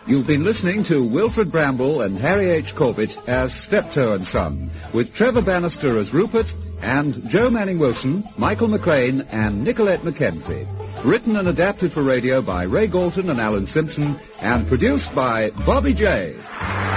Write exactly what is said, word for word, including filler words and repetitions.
You've been listening to Wilfred Bramble and Harry H. Corbett as Steptoe and Son, with Trevor Bannister as Rupert and Joe Manning-Wilson, Michael McLean and Nicolette Mackenzie. Written and adapted for radio by Ray Galton and Alan Simpson, and produced by Bobby J.